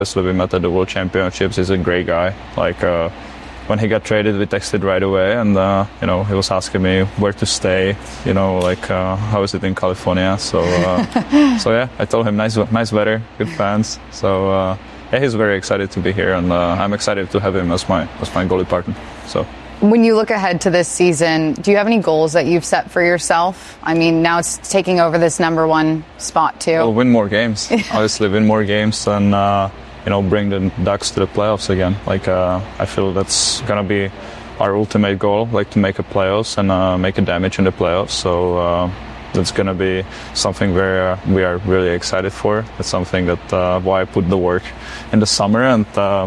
Especially we met at the World Championships. He's a great guy. When he got traded, we texted right away, and he was asking me where to stay. How is it in California? So yeah, I told him nice weather, good fans. So he's very excited to be here, and I'm excited to have him as my goalie partner. So. When you look ahead to this season, do you have any goals that you've set for yourself? I mean, now it's taking over this number one spot too. Well, win more games. Obviously, win more games and bring the Ducks to the playoffs again. I feel that's gonna be our ultimate goal, to make a playoffs and make a damage in the playoffs. So that's gonna be something where we are really excited for. It's something that why I put the work in the summer, and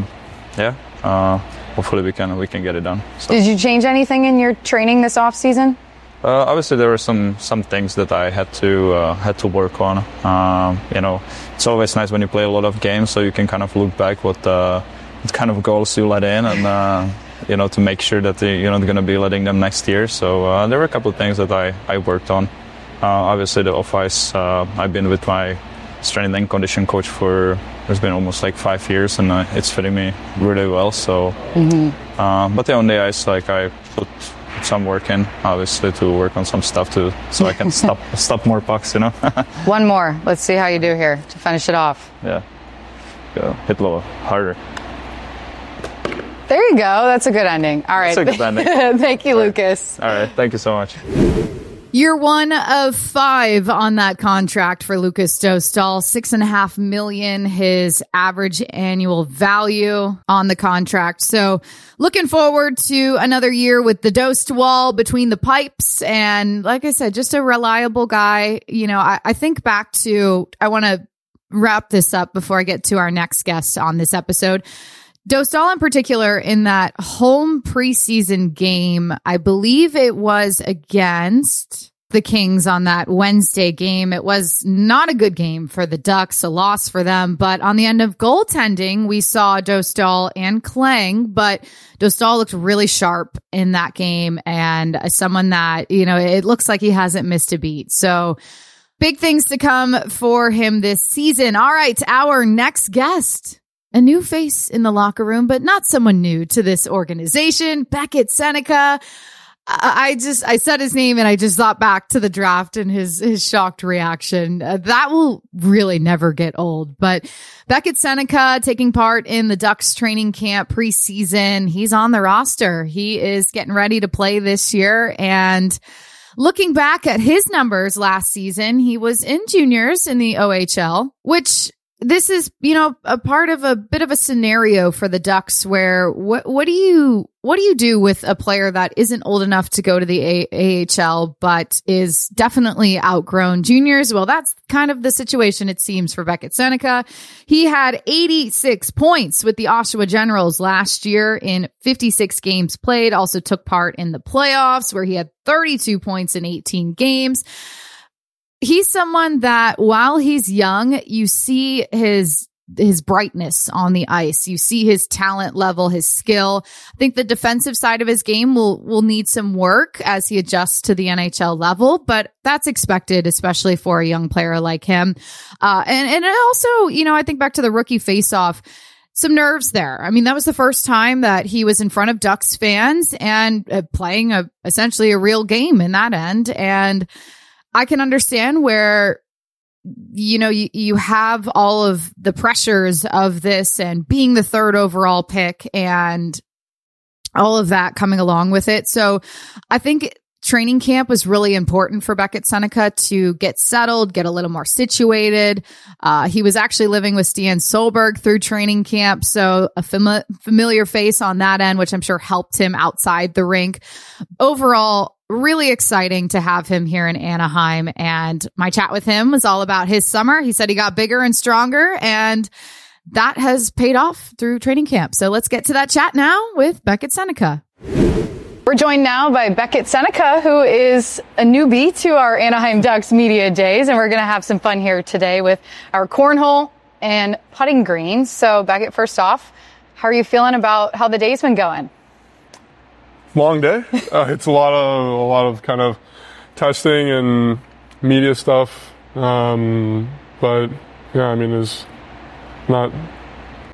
hopefully we can get it done. So. Did you change anything in your training this off season? Obviously, there were some things that I had to work on. It's always nice when you play a lot of games, so you can kind of look back what kind of goals you let in, and to make sure that you're not going to be letting them next year. So there were a couple of things that I worked on. Obviously, the off ice. I've been with my strength and condition coach for it's been almost 5 years, and it's fitting me really well. So, but on the ice, I put some work in, obviously, to work on some stuff too, so I can stop more pucks. One more. Let's see how you do here to finish it off. Yeah, go hit lower, harder. There you go. That's a good ending. All right. That's a good ending. Thank you, Lucas. All right. Thank you so much. Year 1 of 5 on that contract for Lucas Dostal. $6.5 million, his average annual value on the contract. So looking forward to another year with the Dostal between the pipes. And like I said, just a reliable guy. I think back to, I want to wrap this up before I get to our next guest on this episode. Dostal in particular, in that home preseason game, I believe it was against the Kings on that Wednesday game. It was not a good game for the Ducks, a loss for them. But on the end of goaltending, we saw Dostal and Klang, but Dostal looked really sharp in that game, and someone that, it looks like he hasn't missed a beat. So big things to come for him this season. All right, our next guest. A new face in the locker room, but not someone new to this organization. Beckett Sennecke. I said his name and I just thought back to the draft and his shocked reaction. That will really never get old. But Beckett Sennecke taking part in the Ducks training camp preseason. He's on the roster. He is getting ready to play this year. And looking back at his numbers last season, he was in juniors in the OHL, which this is, a part of a bit of a scenario for the Ducks where what do you do with a player that isn't old enough to go to the AHL, but is definitely outgrown juniors? Well, that's kind of the situation, it seems, for Beckett Sennecke. He had 86 points with the Oshawa Generals last year in 56 games played, also took part in the playoffs where he had 32 points in 18 games. He's someone that while he's young, you see his brightness on the ice. You see his talent level, his skill. I think the defensive side of his game will need some work as he adjusts to the NHL level, but that's expected, especially for a young player like him. And also, I think back to the rookie faceoff, some nerves there. I mean, that was the first time that he was in front of Ducks fans and playing essentially a real game in that end. And I can understand where, you have all of the pressures of this and being the third overall pick and all of that coming along with it. So I think training camp was really important for Beckett Sennecke to get settled, get a little more situated. He was actually living with Stian Solberg through training camp. So a familiar face on that end, which I'm sure helped him outside the rink. Overall, really exciting to have him here in Anaheim. And my chat with him was all about his summer. He said he got bigger and stronger, and that has paid off through training camp. So let's get to that chat now with Beckett Sennecke. We're joined now by Beckett Sennecke, who is a newbie to our Anaheim Ducks media days. And we're going to have some fun here today with our cornhole and putting greens. So Beckett, first off, how are you feeling about how the day's been going? Long day. It's a lot of kind of testing and media stuff. But yeah, I mean, there's not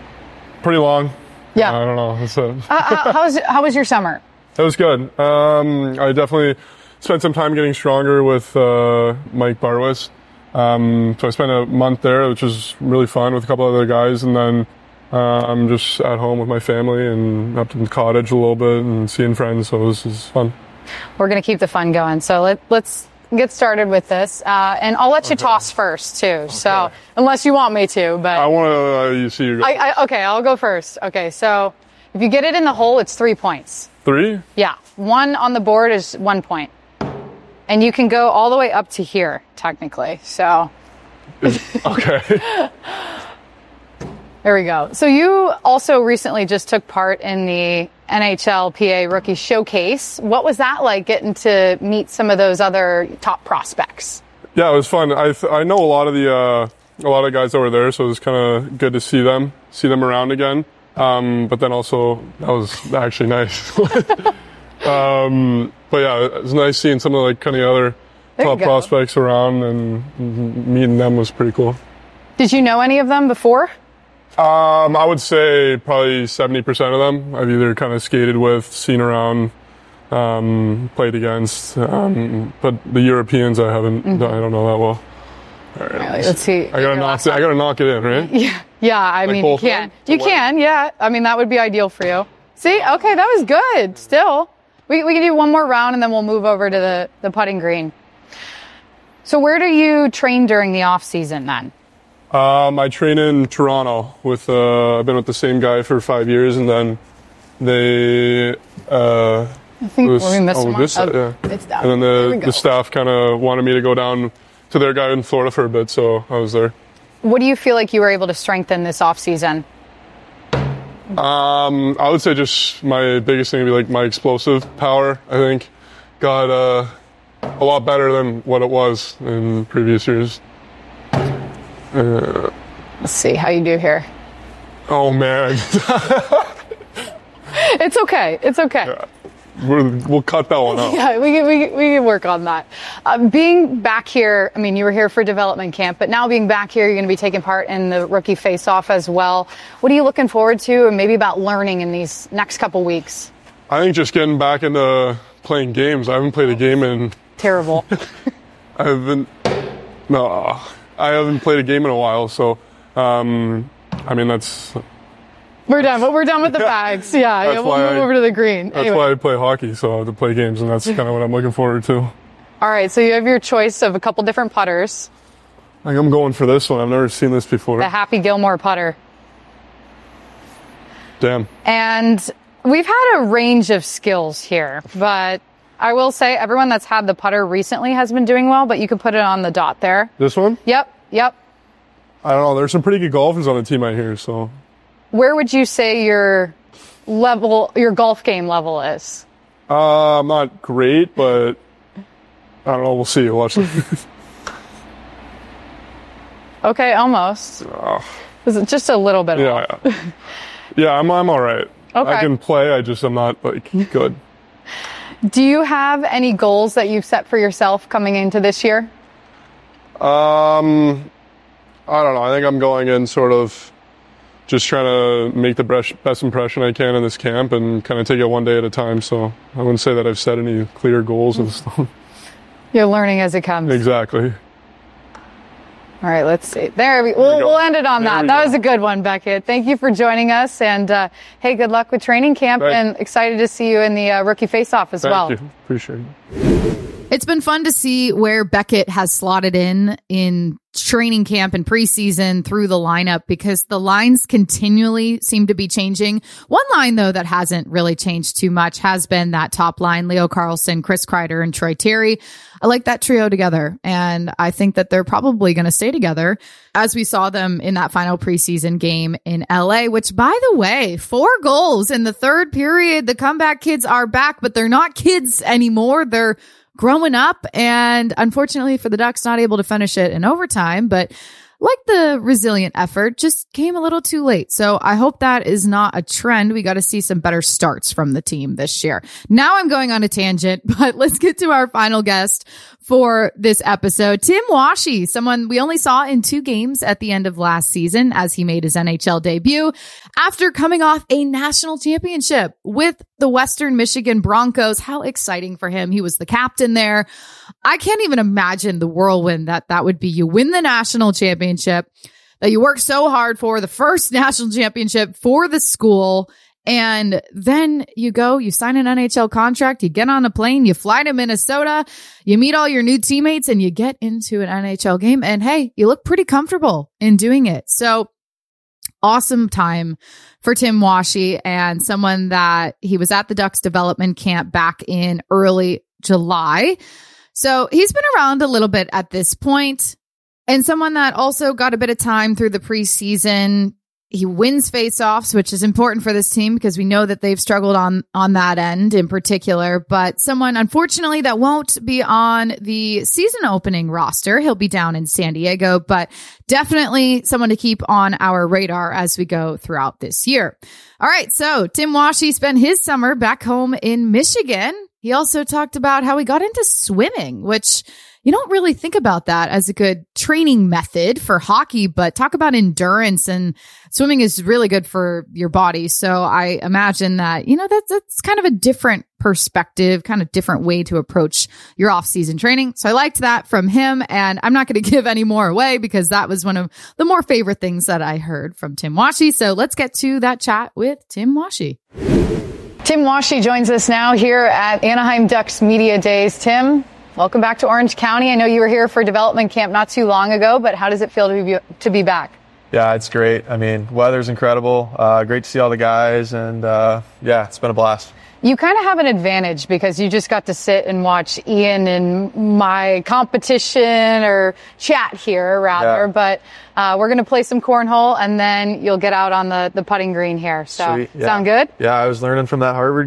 Pretty long. Yeah. I don't know. How was your summer? It was good. I definitely spent some time getting stronger with Mike Barwis. So I spent a month there, which was really fun with a couple other guys, and then I'm just at home with my family and up in the cottage a little bit and seeing friends. So this is fun. We're going to keep the fun going. So let's get started with this, and I'll let you toss first too. Okay. So unless you want me to, but I want to. You see, you go. Okay, I'll go first. Okay, so if you get it in the hole, it's 3 points. 3? Yeah, 1 on the board is 1 point, and you can go all the way up to here technically. So okay. There we go. So you also recently just took part in the NHLPA Rookie Showcase. What was that like, getting to meet some of those other top prospects? Yeah, it was fun. I know a lot of guys that were there, so it was kind of good to see them around again. But then also that was actually nice. But yeah, it was nice seeing some of the kind of other top prospects around, and meeting them was pretty cool. Did you know any of them before? I would say probably 70% of them I've either kind of skated with, seen around, played against. But the Europeans I haven't. I don't know that well. All right, let's see. I gotta knock it in, right? Yeah. I mean, you can. You can. Yeah. I mean, that would be ideal for you. See, okay, that was good. Still, we can do one more round and then we'll move over to the putting green. So, where do you train during the off season then? I train in Toronto with. I've been with the same guy for 5 years, and then they. I think we missed one. Yeah. It's down. And then the staff kind of wanted me to go down to their guy in Florida for a bit, so I was there. What do you feel like you were able to strengthen this off season? I would say just my biggest thing would be like my explosive power. I think got a lot better than what it was in previous years. Let's see how you do here. Oh man. It's okay. Yeah. We'll cut that one out. Yeah, we can work on that. Being back here, I mean, you were here for development camp, but now being back here, you're going to be taking part in the rookie face-off as well. What are you looking forward to, and maybe about learning in these next couple weeks? I think just getting back into playing games. I haven't played a game in... Terrible. I haven't played a game in a while, so, I mean, that's... We're done with the bags. Yeah, we'll move over to the green. That's why I play hockey, so I have to play games, and that's kind of what I'm looking forward to. All right, so you have your choice of a couple different putters. I think I'm going for this one. I've never seen this before. The Happy Gilmore putter. Damn. And we've had a range of skills here, but I will say everyone that's had the putter recently has been doing well, but you can put it on the dot there. This one? Yep. I don't know. There's some pretty good golfers on the team out here, so... Where would you say your golf game level is? I'm not great, but I don't know. We'll see. Watch it. Okay, almost. Is it just a little bit off? Yeah, I'm all right. Okay. I can play. I'm not like good. Do you have any goals that you've set for yourself coming into this year? I don't know. I think I'm going in sort of just trying to make the best impression I can in this camp and kind of take it one day at a time. So I wouldn't say that I've set any clear goals and stuff. You're learning as it comes. Exactly. All right, let's see. We'll end it on that. That was a good one, Beckett. Thank you for joining us. And, hey, good luck with training camp. Thanks. And excited to see you in the rookie face-off as well. Thank you. Appreciate it. It's been fun to see where Beckett has slotted in training camp and preseason through the lineup, because the lines continually seem to be changing. One line, though, that hasn't really changed too much has been that top line, Leo Carlsson, Chris Kreider, and Troy Terry. I like that trio together, and I think that they're probably going to stay together, as we saw them in that final preseason game in LA, which, by the way, 4 goals in the third period. The comeback kids are back, but they're not kids anymore. They're growing up, and unfortunately for the Ducks, not able to finish it in overtime, but like the resilient effort, just came a little too late. So I hope that is not a trend. We got to see some better starts from the team this year. Now I'm going on a tangent, but let's get to our final guest for this episode. Tim Washy, someone we only saw in 2 games at the end of last season as he made his NHL debut after coming off a national championship with the Western Michigan Broncos. How exciting for him. He was the captain there. I can't even imagine the whirlwind that would be. You win the national championship that you worked so hard for, the first national championship for the school. And then you sign an NHL contract, you get on a plane, you fly to Minnesota, you meet all your new teammates, and you get into an NHL game. And hey, you look pretty comfortable in doing it. So awesome time for Tim Washy, and someone that he was at the Ducks development camp back in early July. So he's been around a little bit at this point, and someone that also got a bit of time through the preseason. He wins faceoffs, which is important for this team because we know that they've struggled on that end in particular. But someone, unfortunately, that won't be on the season opening roster. He'll be down in San Diego, but definitely someone to keep on our radar as we go throughout this year. All right, so Tim Washy spent his summer back home in Michigan. He also talked about how he got into swimming, which you don't really think about that as a good training method for hockey, but talk about endurance, and swimming is really good for your body. So I imagine that, that's kind of a different perspective, kind of different way to approach your off-season training. So I liked that from him, and I'm not going to give any more away because that was one of the more favorite things that I heard from Tim Washy. So let's get to that chat with Tim Washy. Tim Washy joins us now here at Anaheim Ducks Media Days. Tim, welcome back to Orange County. I know you were here for development camp not too long ago, but how does it feel to be back? Yeah, it's great. I mean, weather's incredible. Great to see all the guys, and it's been a blast. You kind of have an advantage because you just got to sit and watch Ian and my competition, or chat here rather. Yeah. But we're going to play some cornhole, and then you'll get out on the putting green here. So Sweet. Yeah. Sound good? Yeah, I was learning from that Harvard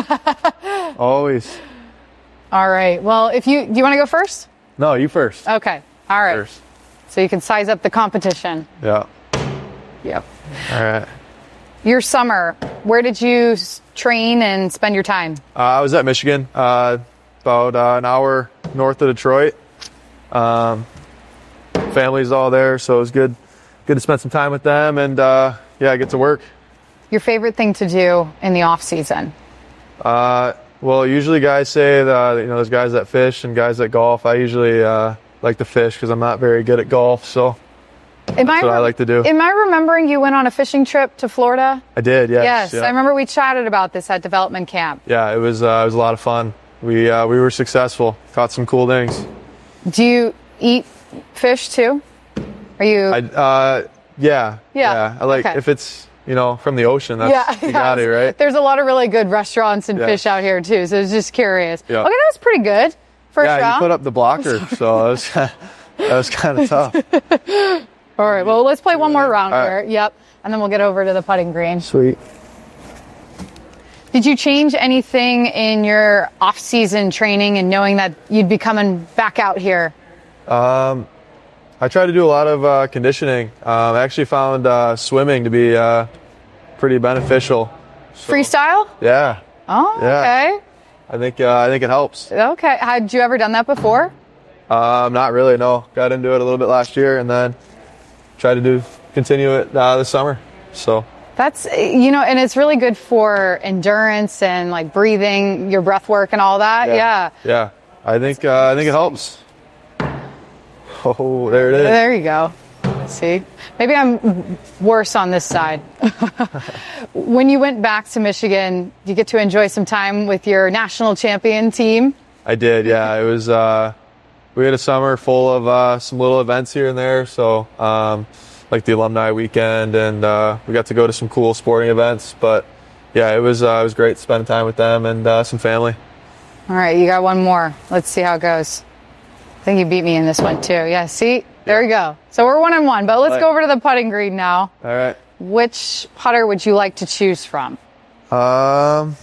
guy. Always. All right. Well, do you want to go first? No, you first. Okay. All right. First. So you can size up the competition. Yeah. Yep. All right. Your summer, where did you train and spend your time? I was at Michigan, about an hour north of Detroit. Family's all there, so it was good to spend some time with them and get to work. Your favorite thing to do in the off season? Well, usually guys say that there's guys that fish and guys that golf. I usually like to fish because I'm not very good at golf, so that's what I like to do. Am I remembering you went on a fishing trip to Florida? I did, yes. Yes, I remember we chatted about this at development camp. Yeah, it was a lot of fun. We were successful, caught some cool things. Do you eat fish too? Are you? Yeah. I like if it's from the ocean. That's you got it, right? There's a lot of really good restaurants and fish out here too, so I was just curious. Yep. Okay, that was pretty good. First round. Yeah, you put up the blocker, so that was kind of tough. All right, well, let's play one more round All here. right. Yep, and then we'll get over to the putting green. Sweet. Did you change anything in your off-season training and knowing that you'd be coming back out here? I try to do a lot of conditioning. I actually found swimming to be pretty beneficial. So, freestyle? Yeah. Oh, okay. I think it helps. Okay. Had you ever done that before? Not really, no. Got into it a little bit last year and then tried to continue it this summer. So that's, and it's really good for endurance and like breathing, your breath work and all that. Yeah. I think it helps. Oh, there it is. There you go. See, maybe I'm worse on this side. When you went back to Michigan, did you get to enjoy some time with your national champion team? I did, yeah. It was, we had a summer full of some little events here and there. So, like the alumni weekend, and we got to go to some cool sporting events. But yeah, it was great spending time with them and some family. All right, you got one more. Let's see how it goes. I think you beat me in this one too. Yeah, see? There we go. So we're 1-1, but let's go over to the putting green now. All right. Which putter would you like to choose from? I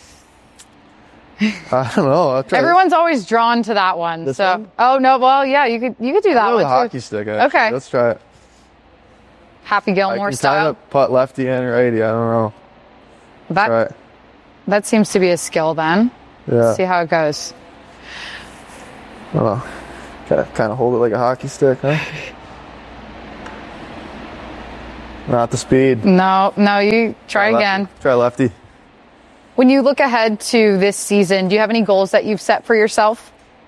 don't know. I'll try. Everyone's always drawn to that one. This so, one? Oh no, well, yeah, you could do that one. The hockey stick. Actually. Okay. Let's try it. Happy Gilmore I can style. kind of putt lefty and righty. I don't know. That seems to be a skill then. Yeah. Let's see how it goes. I don't know. Kind of hold it like a hockey stick, huh? Not the speed. No, you try again. Try lefty. When you look ahead to this season, do you have any goals that you've set for yourself?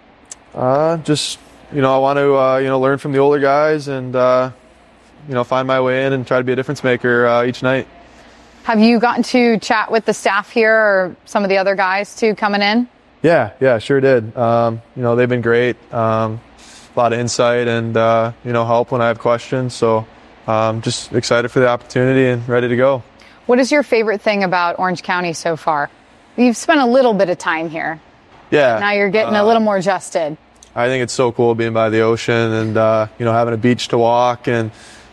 Just, I want to, learn from the older guys and, find my way in and try to be a difference maker each night. Have you gotten to chat with the staff here or some of the other guys too coming in? Yeah, sure did. They've been great. A lot of insight and, help when I have questions. So just excited for the opportunity and ready to go. What is your favorite thing about Orange County so far? You've spent a little bit of time here. Yeah. Now you're getting a little more adjusted. I think it's so cool being by the ocean and, having a beach to walk and,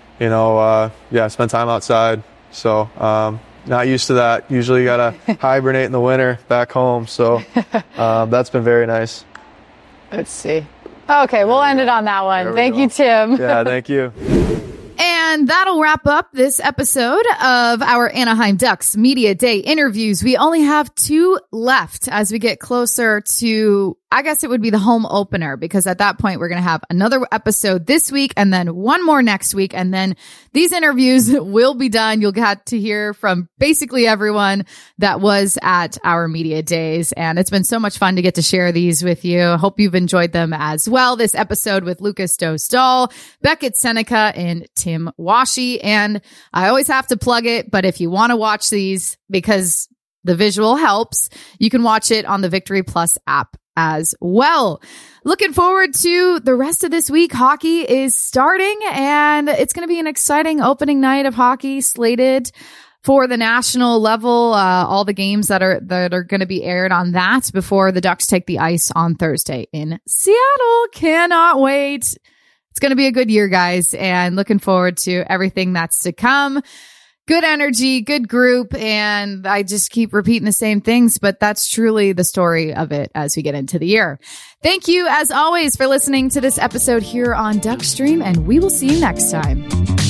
spend time outside. So, not used to that. Usually got to hibernate in the winter back home. So, that's been very nice. Let's see. Okay, we'll end it on that one. Thank you, Tim. Yeah, thank you. And that'll wrap up this episode of our Anaheim Ducks Media Day interviews. We only have 2 left as we get closer to, I guess it would be the home opener, because at that point we're going to have another episode this week and then one more next week. And then these interviews will be done. You'll get to hear from basically everyone that was at our media days. And it's been so much fun to get to share these with you. Hope you've enjoyed them as well. This episode with Lukas Dostal, Beckett Seneca, and Tim Washi. And I always have to plug it, but if you want to watch these because the visual helps, you can watch it on the Victory Plus app as well. Looking forward to the rest of this week. Hockey is starting and it's going to be an exciting opening night of hockey slated for the national level. All the games that are going to be aired on that before the Ducks take the ice on Thursday in Seattle. Cannot wait. It's going to be a good year, guys, and looking forward to everything that's to come. Good energy, good group, and I just keep repeating the same things, but that's truly the story of it as we get into the year. Thank you, as always, for listening to this episode here on Duckstream, and we will see you next time.